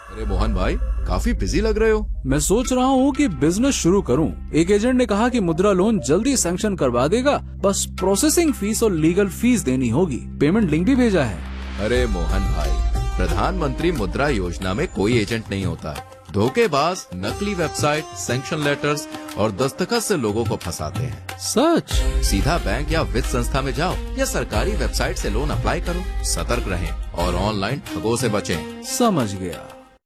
अरे मोहन भाई, काफी बिजी लग रहे हो। मैं सोच रहा हूँ कि बिजनेस शुरू करूँ। एक एजेंट ने कहा कि मुद्रा लोन जल्दी सैंक्शन करवा देगा, बस प्रोसेसिंग फीस और लीगल फीस देनी होगी। पेमेंट लिंक भी भेजा है। अरे मोहन भाई, प्रधानमंत्री मुद्रा योजना में कोई एजेंट नहीं होता है। धोखेबाज नकली वेबसाइट, सैंक्शन लेटर्स और दस्तखत से लोगों को फंसाते हैं। सच? सीधा बैंक या वित्त संस्था में जाओ या सरकारी वेबसाइट से लोन अप्लाई करो। सतर्क रहें और ऑनलाइन ठगों से बचें। समझ गया।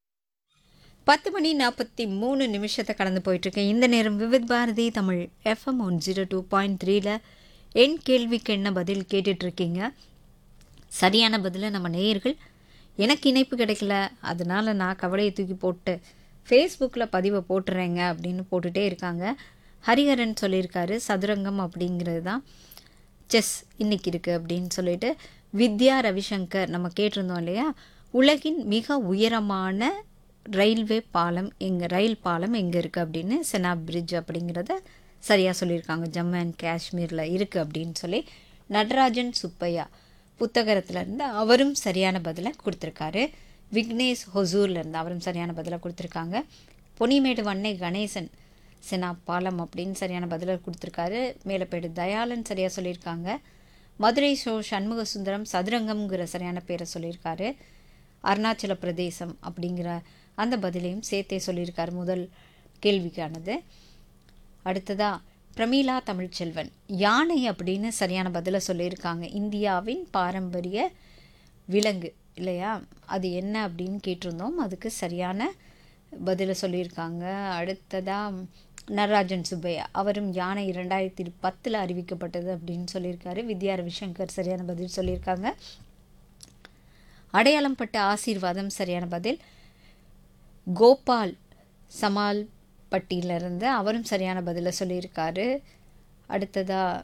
10:43 கடந்து போயிட்டுருக்கு. இந்த நேரம் விவித் பாரதி தமிழ் FM 102.3ல என் கேள்விக்கு என்ன பதில் கேட்டுட்ருக்கீங்க. சரியான பதிலை நம்ம நேயர்கள் எனக்கு இணைப்பு கிடைக்கல, அதனால் நான் கவலையை தூக்கி போட்டு ஃபேஸ்புக்கில் பதிவை போட்டுறேங்க அப்படின்னு போட்டுகிட்டே இருக்காங்க. ஹரிஹரன் சொல்லியிருக்காரு சதுரங்கம் அப்படிங்கிறது தான் செஸ் இன்றைக்கி இருக்குது அப்படின்னு சொல்லிட்டு. வித்யா ரவிசங்கர் நம்ம கேட்டிருந்தோம் இல்லையா, உலகின் மிக உயரமான ரயில் பாலம் எங்கே இருக்குது அப்படின்னு, செனாப் பிரிட்ஜ் அப்படிங்கிறத சரியாக சொல்லியிருக்காங்க. ஜம்மு அண்ட் காஷ்மீரில் இருக்குது அப்படின்னு சொல்லி. நடராஜன் சுப்பையா புத்தகத்திலேருந்து அவரும் சரியான பதிலை கொடுத்துருக்காரு. விக்னேஷ் ஹொசூர்லேருந்து அவரும் சரியான பதிலை கொடுத்துருக்காங்க. பொன்னிமேடு வண்ணை கணேசன் செனாப் பாலம் அப்படின்னு சரியான பதிலை கொடுத்துருக்காரு. மேலப்பேடு தயாளன் சரியாக சொல்லியிருக்காங்க. மதுரை சண்முக சுந்தரம் சதுரங்கம்ங்கிற சரியான பேரை சொல்லியிருக்காரு. அருணாச்சல பிரதேசம் அப்படிங்கிற அந்த பதிலையும் சேர்த்தே சொல்லியிருக்காரு முதல் கேள்விக்கானது. அடுத்ததாக பிரமீளா தமிழ்ச்செல்வன் யானை அப்படின்னு சரியான பதிலை சொல்லியிருக்காங்க. இந்தியாவின் பாரம்பரிய விலங்கு இல்லையா, அது என்ன அப்படின்னு கேட்டிருந்தோம், அதுக்கு சரியான பதிலை சொல்லியிருக்காங்க. அடுத்ததாக நடராஜன் சுப்பையா அவரும் யானை 2010 அறிவிக்கப்பட்டது அப்படின்னு சொல்லியிருக்காரு. வித்யா ரவிசங்கர் சரியான பதில் சொல்லியிருக்காங்க. அடையாளம் பட்ட ஆசீர்வாதம் சரியான பதில். கோபால் சமால் பட்டியிலிருந்து அவரும் சரியான பதிலை சொல்லியிருக்காரு. அடுத்ததாக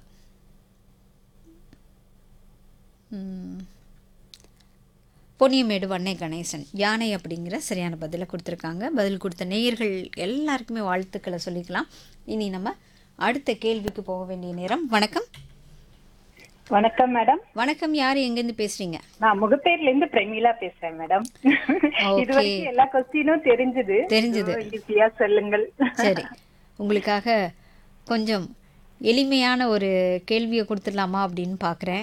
பொன்னியமேடு வண்ணை கணேசன் யானை அப்படிங்கிற சரியான பதிலை கொடுத்துருக்காங்க. பதில் கொடுத்த நேயர்கள் எல்லாருக்குமே வாழ்த்துக்களை சொல்லிக்கலாம். இனி நம்ம அடுத்த கேள்விக்கு போக வேண்டிய நேரம். வணக்கம். வணக்கம் மேடம். வணக்கம், யார் எங்கேருந்து பேசுறீங்க? நான் முகப்பேர்ல இருந்து பிரமீளா பேசுறேன் மேடம். இது வரைக்கும் எல்லா கொஸ்டினும் தெரிஞ்சது. ஈஸியா சொல்லுங்கள். சரி, உங்களுக்காக கொஞ்சம் எளிமையான ஒரு கேள்வியை கொடுத்துடலாமா அப்படின்னு பார்க்குறேன்.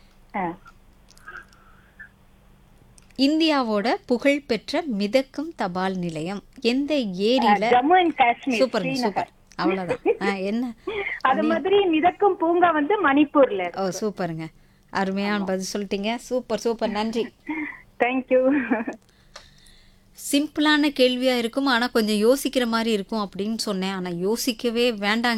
இந்தியாவோட புகழ்பெற்ற மிதக்கும் தபால் நிலையம் எந்த ஏரியில? Jammu and Kashmir. Super super, அவ்வளவுதான். என்ன அது மாதிரி மிதக்கும் பூங்கா வந்து மணிப்பூர்ல. ஓ சூப்பருங்க, அருமையான பதில் சொல்லிட்டீங்க. சூப்பர் சூப்பர், நன்றி. தேங்க்யூ. சிம்பிளான கேள்வியா இருக்கும், ஆனா கொஞ்சம் யோசிக்கிற மாதிரி இருக்கும் அப்படின்னு சொன்னேன். ஆனா யோசிக்கவே வேண்டாம்